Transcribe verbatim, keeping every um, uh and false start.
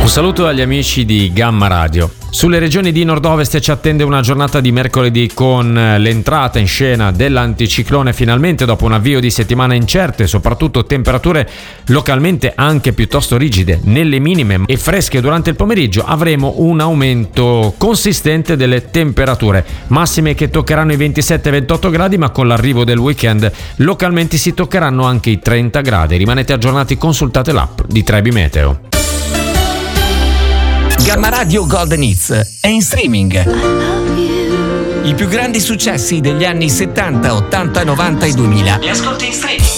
saluto agli amici di Gamma Radio. Sulle regioni di nord-ovest ci attende una giornata di mercoledì con l'entrata in scena dell'anticiclone finalmente dopo un avvio di settimana incerte, soprattutto temperature localmente anche piuttosto rigide nelle minime e fresche durante il pomeriggio. Avremo un aumento consistente delle temperature, massime che toccheranno i ventisette ventotto gradi, ma con l'arrivo del weekend localmente si toccheranno anche i trenta gradi. Rimanete aggiornati, consultate l'app di Trebi Meteo. Gamma Radio Golden Hits è in streaming. I più grandi successi degli anni settanta, ottanta, novanta e duemila li ascolti in streaming